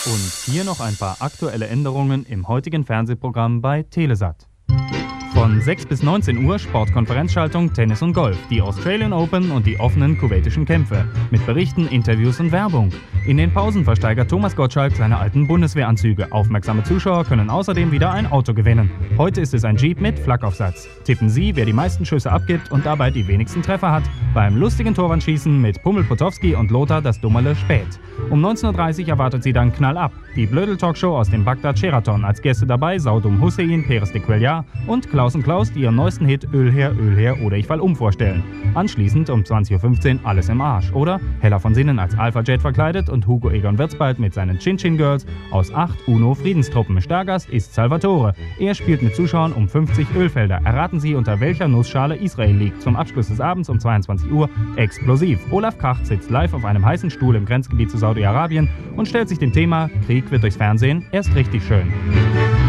Und hier noch ein paar aktuelle Änderungen im heutigen Fernsehprogramm bei Telesat. Von 6 bis 19 Uhr Sportkonferenzschaltung Tennis und Golf, die Australian Open und die offenen kuwaitischen Kämpfe. Mit Berichten, Interviews und Werbung. In den Pausen versteigert Thomas Gottschalk seine alten Bundeswehranzüge. Aufmerksame Zuschauer können außerdem wieder ein Auto gewinnen. Heute ist es ein Jeep mit Flakaufsatz. Tippen Sie, wer die meisten Schüsse abgibt und dabei die wenigsten Treffer hat. Beim lustigen Torwandschießen mit Pummel Potowski und Lothar das Dummerle Spät. Um 19.30 Uhr erwartet Sie dann Knall ab. Die Blödel-Talkshow aus dem Bagdad Sheraton. Als Gäste dabei Saudum Hussein, Peres de Cuellar und Klaus und Klaus, die ihren neuesten Hit Öl her oder ich fall um vorstellen. Anschließend um 20.15 Uhr Alles im Arsch. Oder Hella von Sinnen als Alpha Jet verkleidet und Hugo Egon Wirtsbald mit seinen Chin-Chin Girls aus 8 UNO-Friedenstruppen. Stargast ist Salvatore. Er spielt mit Zuschauern um 50 Ölfelder. Erraten Sie, unter welcher Nussschale Israel liegt. Zum Abschluss des Abends um 22 Uhr explosiv. Olaf Kracht sitzt live auf einem heißen Stuhl im Grenzgebiet zu Saudi-Arabien und stellt sich dem Thema Krieg wird durchs Fernsehen erst richtig schön.